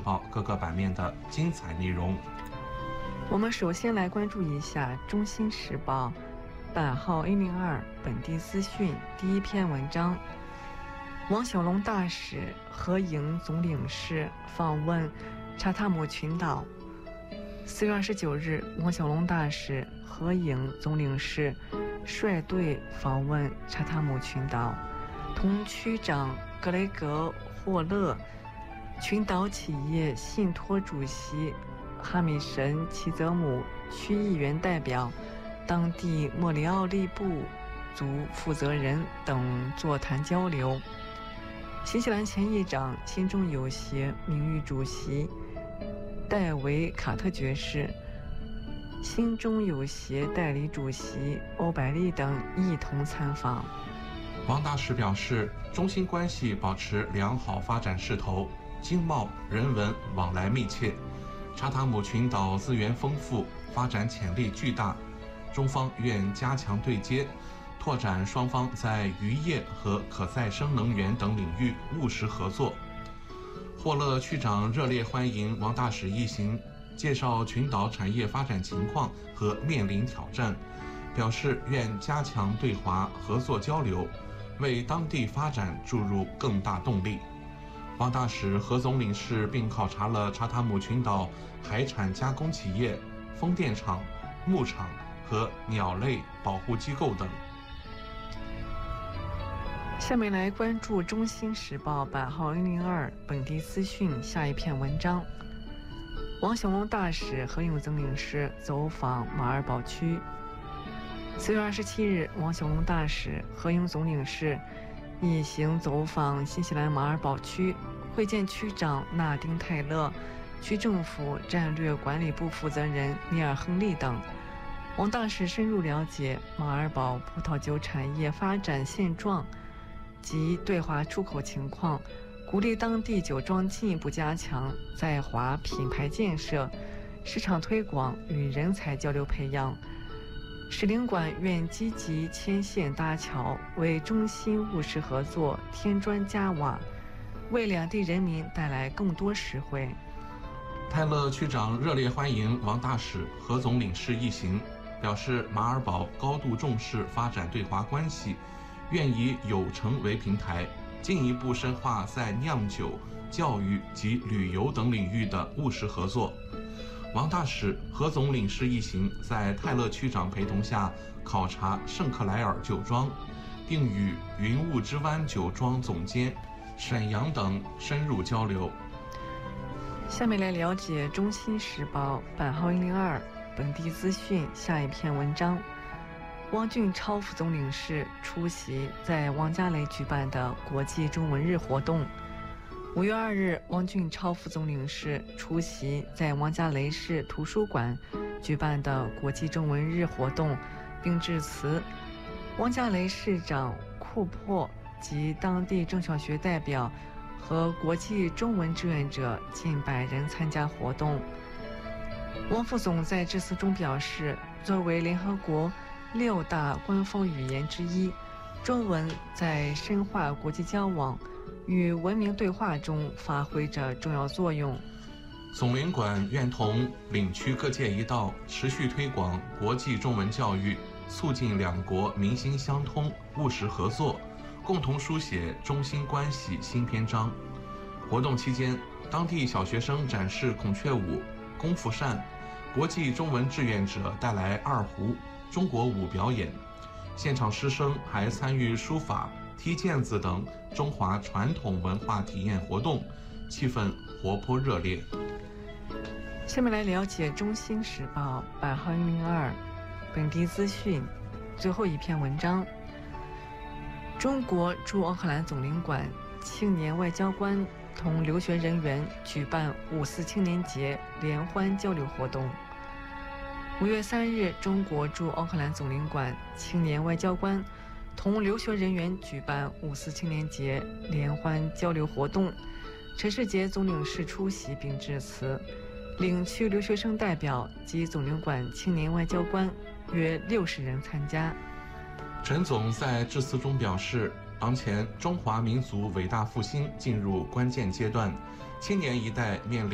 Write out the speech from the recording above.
报》各个版面的精彩内容。 我们首先来关注一下《中新时报》版号102本地资讯第一篇文章：王小龙大使何营总领事访问查塔姆群岛。4月29日，王小龙大使何营总领事率队访问查塔姆群岛，同区长格雷格·霍勒、群岛企业信托主席哈米什·齐泽姆区议员代表、当地莫里奥利部族负责人等座谈交流。新西兰前议长、新中友协名誉主席戴维·卡特爵士、新中友协代理主席欧百利等一同参访。 王大使表示，中新关系保持良好发展势头，经贸、人文往来密切。查塔姆群岛资源丰富，发展潜力巨大，中方愿加强对接，拓展双方在渔业和可再生能源等领域务实合作。霍勒区长热烈欢迎王大使一行，介绍群岛产业发展情况和面临挑战，表示愿加强对华合作交流，为当地发展注入更大动力。王大使何总领事并考察了查塔姆群岛海产加工企业、风电场、牧场和鸟类保护机构等。 下面来关注《中新时报》版号102本地资讯下一篇文章：王小龙大使何营总领事走访马尔堡区。4月27日，王小龙大使何营总领事一行走访新西兰马尔堡区，会见区长纳丁·泰勒、区政府战略管理部负责人尼尔·亨利等。王大使深入了解马尔堡葡萄酒产业发展现状及对华出口情况，鼓励当地酒庄进一步加强在华品牌建设、市场推广与人才交流培养。使领馆愿积极牵线搭桥，为中新务实合作添砖加瓦，为两地人民带来更多实惠。 泰勒区长热烈欢迎王大使何总领事一行，表示马尔堡高度重视发展对华关系，愿以有成为平台，进一步深化在酿酒、教育及旅游等领域的务实合作。王大使、何总领事一行在泰勒区长陪同下考察圣克莱尔酒庄，并与云雾之湾酒庄总监沈阳等深入交流。 下面来了解《中新时报》版号102本地资讯下一篇文章：汪俊超副总领事出席在王家雷举办的国际中文日活动。5月2日，汪俊超副总领事出席在王家雷市图书馆举办的国际中文日活动，并致辞。王家雷市长库珀及当地中小学代表和国际中文志愿者近100人参加活动。汪副总在致辞中表示，作为联合国6大官方语言之一，中文在深化国际交往与文明对话中发挥着重要作用。 总领馆愿同领区各界一道，持续推广国际中文教育，促进两国民心相通、务实合作，共同书写中新关系新篇章。活动期间，当地小学生展示孔雀舞、功夫扇，国际中文志愿者带来二胡、中国舞表演，现场师生还参与书法、踢毽子等中华传统文化体验活动，气氛活泼热烈。 下面来了解《中新时报》版号102本地资讯最后一篇文章：中国驻奥克兰总领馆青年外交官同留学人员举办5·4青年节联欢交流活动。5月3日，中国驻奥克兰总领馆青年外交官同留学人员举办5·4青年节联欢交流活动，陈世杰总领事出席并致辞。领区留学生代表及总领馆青年外交官约60人参加。 陈总在致辞中表示，当前中华民族伟大复兴进入关键阶段，青年一代面临